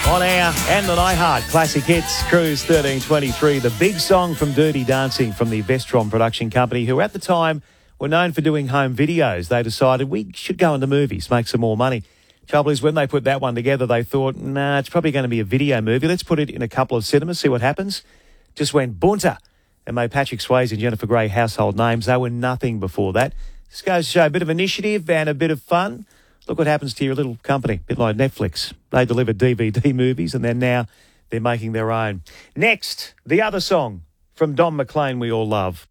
On air and the iHeart Classic Hits Cruise 1323, the big song from Dirty Dancing from the Vestron production company, who at the time were known for doing home videos. They decided we should go into movies, make some more money. Trouble is, when they put that one together, they thought, nah, it's probably going to be a video movie. Let's put it in a couple of cinemas, see what happens. Just went bunter and made Patrick Swayze and Jennifer Grey household names. They were nothing before that. This goes to show a bit of initiative and a bit of fun. Look what happens to your little company, a bit like Netflix. They deliver DVD movies and then now they're making their own. Next, the other song from Don McLean we all love.